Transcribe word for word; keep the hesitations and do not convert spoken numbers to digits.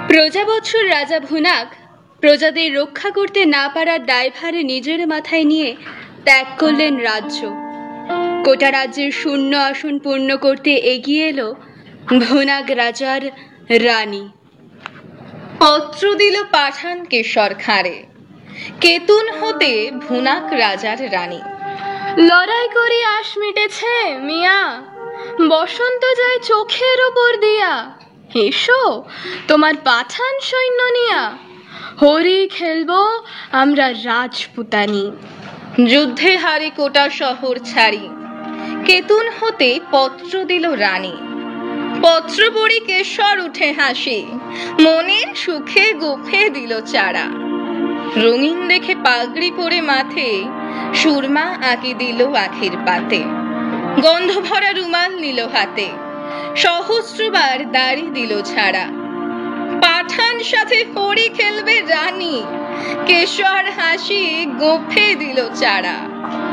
প্রজাবৎসর রাজা ভুনাক প্রজাদের রক্ষা করতে না পারার দায়ভার নিজের মাথায় নিয়ে ত্যাগ করলেন রাজ্য। গোটা রাজ্যের শূন্য আসন পূর্ণ করতে এগিয়ে এলো ভুনাক রাজার রানী। পত্র দিল পাঠান কেশর খাঁড়ে, কেতুন হতে ভুনাক রাজার রানী। লড়াই করে আশ মিটেছে মিয়া, বসন্ত যায় চোখের ওপর দিয়া। এসো তোমার পাঠান সৈন্য নিয়া, হরি খেলবো আমরা রাজপুতানি। যুদ্ধে হারি কোটা শহর ছাড়ি, কেতুন হতে পত্র দিল রানী। পত্র পড়ি কেশর উঠে হাসি, মনের সুখে গোফে দিল চারা। রঙিন দেখে পাগড়ি পরে মাথে, সুরমা আঁকি দিল আখির পাতে। গন্ধ ভরা রুমাল নিল হাতে, সহস্রবার দাড়ি দিল ছাড়া। পাঠান সাথে হরি খেলবে রানী, কেশর হাসি গোফে দিল চারা।